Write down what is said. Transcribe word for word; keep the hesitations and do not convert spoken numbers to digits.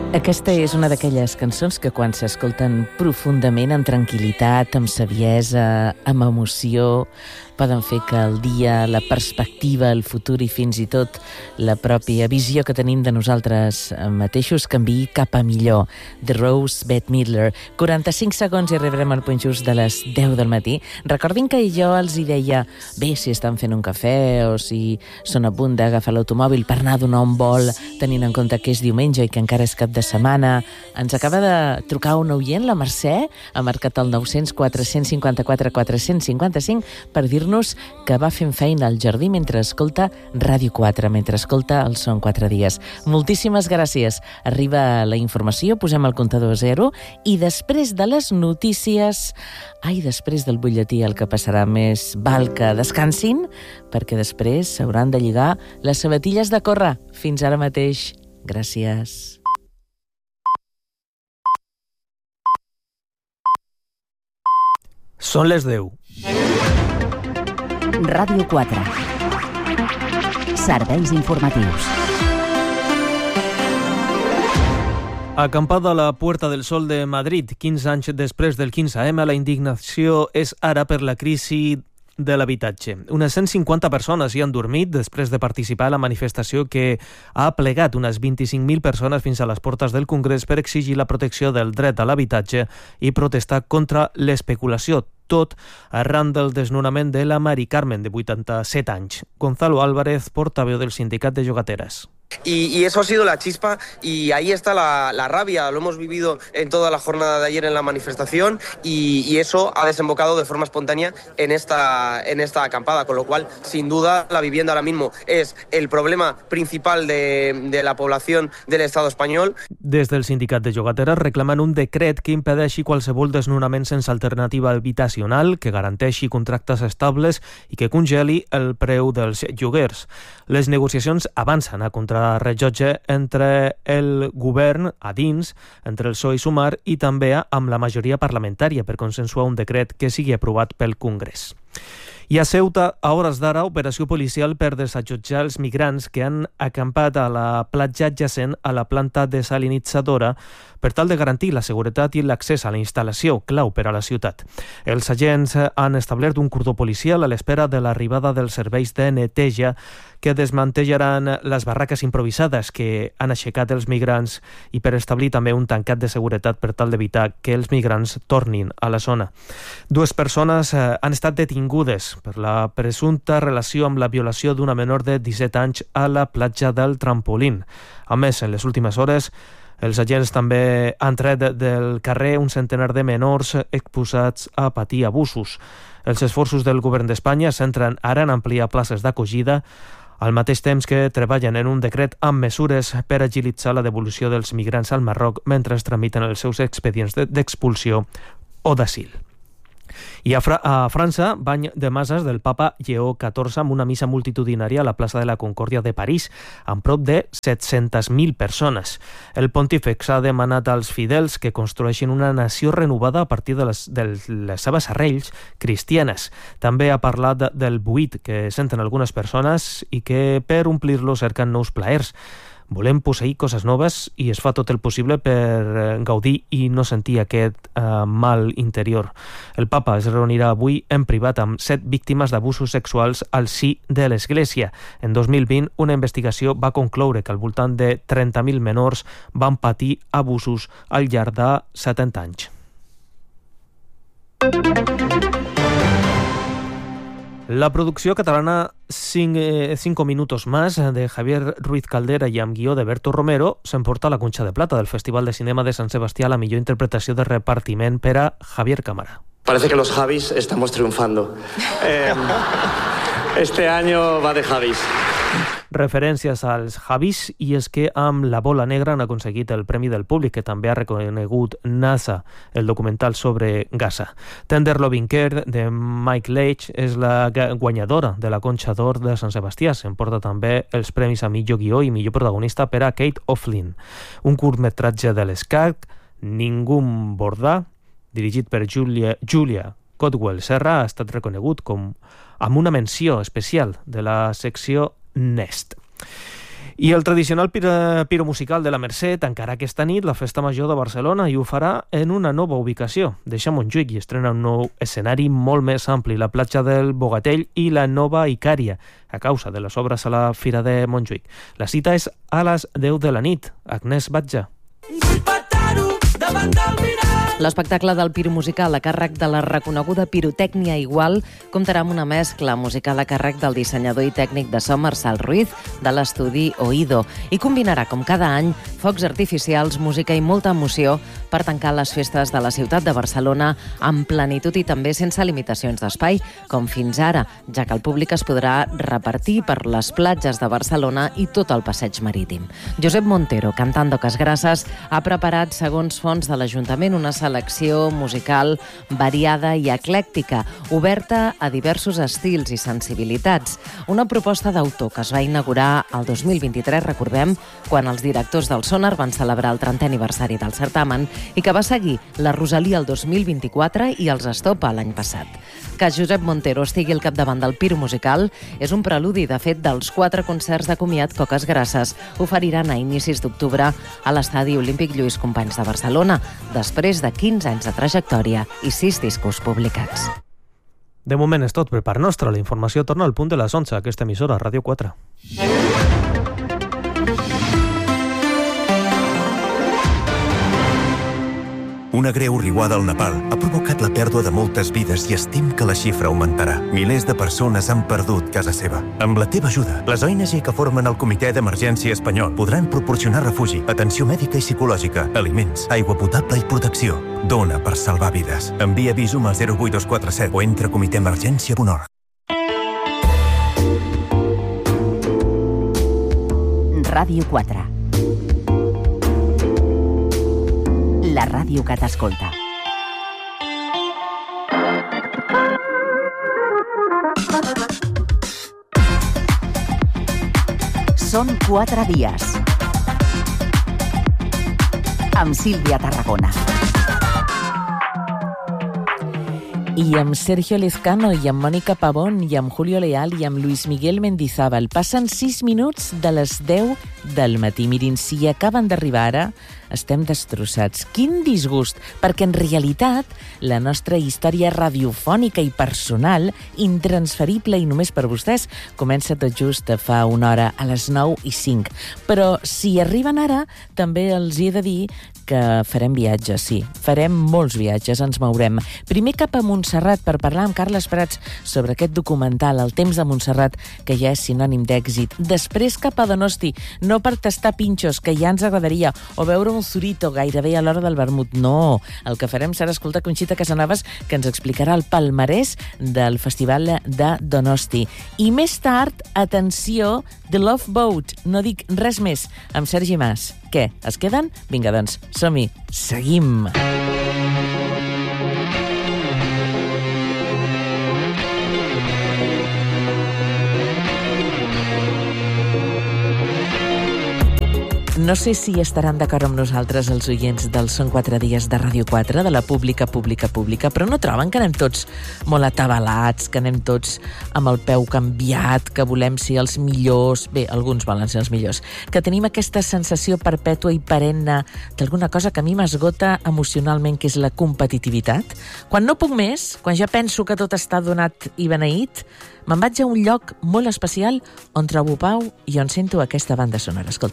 Aquesta és una d'aquelles cançons que quan s'escolten profundament, amb tranquil·litat, amb saviesa, amb emoció, poden fer que el dia, la perspectiva, el futur i fins i tot la pròpia visió que tenim de nosaltres mateixos canviï cap a millor. The Rose, Bette Midler. quaranta-cinc segons i arribarem al punt just de les deu del matí. Recordin que jo els hi deia, bé, si estan fent un cafè o si són a punt d'agafar l'automòbil per anar a donar un vol, tenint en compte que és diumenge i que encara és cap de setmana. Ens acaba de trucar un oient, la Mercè, ha marcat el nou cents quatre cents cinquanta-quatre quatre-cents cinquanta-cinc per dir-nos que va fent feina al jardí mentre escolta Ràdio quatre, mentre escolta el Són quatre dies. Moltíssimes gràcies. Arriba la informació, posem el comptador a zero i després de les notícies, ai, després del butlletí el que passarà més val que descansin, perquè després s'hauran de lligar les sabatilles de córrer. Fins ara mateix. Gràcies. Són les deu. Ràdio quatre. Serveis informatius. Acampada a la Puerta del Sol de Madrid, quinze anys després del quinze eme, la indignació és ara per la crisi de l'habitatge. Unes cent cinquanta persones hi han dormit després de participar a la manifestació que ha plegat unes vint-i-cinc mil persones fins a les portes del Congrés per exigir la protecció del dret a l'habitatge i protestar contra l'especulació, tot arran del desnonament de la Mari Carmen, de vuitanta-set anys. Gonzalo Álvarez, portaveu del sindicat de llogateres. Y, y eso ha sido la chispa y ahí está la, la rabia, lo hemos vivido en toda la jornada de ayer en la manifestación y, y eso ha desembocado de forma espontánea en esta, en esta acampada, con lo cual sin duda la vivienda ahora mismo es el problema principal de, de la población del Estado espanyol. Des del sindicat de llogateres reclamen un decret que impedeixi qualsevol desnonament sense alternativa habitacional, que garanteixi contractes estables i que congeli el preu dels lloguers. Les negociacions avancen a contra rellotge entre el govern a dins, entre el P S O E i Sumar i també amb la majoria parlamentària per consensuar un decret que sigui aprovat pel Congrés. I a Ceuta, a hores d'ara, operació policial per desallotjar els migrants que han acampat a la platja adjacent a la planta desalinitzadora per tal de garantir la seguretat i l'accés a la instal·lació, clau per a la ciutat. Els agents han establert un cordó policial a l'espera de l'arribada dels serveis de neteja que desmantellaran les barraques improvisades que han aixecat els migrants i per establir també un tancat de seguretat per tal d'evitar que els migrants tornin a la zona. Dues persones han estat detingudes per la presumpta relació amb la violació d'una menor de disset anys a la platja del Trampolín. A més, en les últimes hores, els agents també han tret del carrer un centenar de menors exposats a patir abusos. Els esforços del govern d'Espanya centren ara en ampliar places d'acollida, al mateix temps que treballen en un decret amb mesures per agilitzar la devolució dels migrants al Marroc mentre es tramiten els seus expedients d'expulsió o d'asil. I a, Fra a França, bany de masses del papa Lleó catorze amb una missa multitudinària a la plaça de la Concòrdia de París, amb prop de set-centes mil persones. El pontífex ha demanat als fidels que construeixin una nació renovada a partir de les, de les seves arrels cristianes. També ha parlat de, del buit que senten algunes persones i que per omplir-lo cerquen nous plaers. Volem posseir coses noves i es fa tot el possible per gaudir i no sentir aquest eh, mal interior. El papa es reunirà avui en privat amb set víctimes d'abusos sexuals al si de l'Església. En dos mil vint, una investigació va concloure que al voltant de trenta mil menors van patir abusos al llarg de setanta anys. La producció catalana Cinco Minutos Más, de Javier Ruiz Caldera i amb guió de Berto Romero, s'emporta la Conxa de Plata del Festival de Cinema de Sant Sebastià a la millor interpretació de repartiment per a Javier Cámara. Parece que los Javis estamos triunfando. Eh, este año va de Javis. Referències als Javis, i és que amb La bola negra han aconseguit el Premi del Públic, que també ha reconegut NASA, el documental sobre Gaza. Tender Loving Care, de Mike Leitch, és la guanyadora de la Conxa d'Or de Sant Sebastià. S'emporta també els premis a millor guió i millor protagonista per a Kate O'Flynn. Un curtmetratge de l'Escac, Ningú Bordà, dirigit per Julia, Julia Codwell Serra, ha estat reconegut com amb una menció especial de la secció Nest. I el tradicional pir piro musical de la Mercè tancarà aquesta nit la Festa Major de Barcelona i ho farà en una nova ubicació. Deixa Montjuïc i estrena un nou escenari molt més ampli, la platja del Bogatell i la nova Icària, a causa de les obres a la Fira de Montjuïc. La cita és a les deu de la nit. Agnès Batja. L'espectacle del Piro musical a càrrec de la reconeguda Pirotècnia Igual comptarà amb una mescla musical a càrrec del dissenyador i tècnic de so Marçal Ruiz de l'estudi Oído i combinarà, com cada any, focs artificials, música i molta emoció per tancar les festes de la ciutat de Barcelona amb plenitud i també sense limitacions d'espai, com fins ara, ja que el públic es podrà repartir per les platges de Barcelona i tot el passeig marítim. Josep Montero, cantant d'Oques Grasses, ha preparat, segons fons de l'Ajuntament, una selecció musical variada i eclèctica, oberta a diversos estils i sensibilitats. Una proposta d'autor que es va inaugurar el dos mil vint-i-tres, recordem, quan els directors del Sonar van celebrar el trentè aniversari del certamen i que va seguir la Rosalia el dos mil vint-i-quatre i els Estopa l'any passat. Que Josep Montero estigui al capdavant del Piro musical és un preludi, de fet, dels quatre concerts de comiat que Oques Grasses oferiran a inicis d'octubre a l'Estadi Olímpic Lluís Companys de Barcelona, després de quinze anys de trajectòria i sis discos publicats. De moment és tot per part nostra. La informació torna al punt de les onze, a aquesta emissora, Ràdio quatre. Una greu riuada al Nepal ha provocat la pèrdua de moltes vides i estim que la xifra augmentarà. Milers de persones han perdut casa seva. Amb la teva ajuda, les O N G que formen el Comitè d'Emergència Espanyol podran proporcionar refugi, atenció mèdica i psicològica, aliments, aigua potable i protecció. Dona per salvar vides. Envia Visum al zero vuit dos quatre set o entra a comitè emergència punt org. Ràdio quatre. La ràdio que t'escolta. Són quatre dies. Amb Sílvia Tarragona. I amb Sergio Lezcano, i amb Mònica Pavón, i amb Julio Leal, i amb Luis Miguel Mendizábal. Passen sis minuts de les deu del matí. Mirin, si acaben d'arribar ara, estem destrossats. Quin disgust, perquè en realitat la nostra història radiofònica i personal, intransferible i només per vostès, comença tot just fa una hora, a les nou i cinc. Però si arriben ara, també els he de dir que farem viatges, sí. Farem molts viatges, ens mourem. Primer cap a Montserrat per parlar amb Carles Prats sobre aquest documental, El temps de Montserrat, que ja és sinònim d'èxit. Després cap a Donosti, no per tastar pinxos, que ja ens agradaria, o veure un zurito gairebé a l'hora del vermut. No, el que farem serà escoltar Conxita Casanovas, que ens explicarà el palmarès del Festival de Donosti. I més tard, atenció, The Love Boat, no dic res més, amb Sergi Mas. Què, es queden? Vinga, doncs, som-hi, seguim! No sé si estaran d'acord amb nosaltres els oients dels Són quatre dies de Ràdio quatre, de la pública, pública, pública, però no troben que anem tots molt atabalats, que anem tots amb el peu canviat, que volem ser els millors, bé, alguns volen ser els millors, que tenim aquesta sensació perpètua i perenne d'alguna cosa que a mi m'esgota emocionalment, que és la competitivitat? Quan no puc més, quan ja penso que tot està donat i beneït, me'n vaig a un lloc molt especial on trobo pau i on sento aquesta banda sonora. Escolta.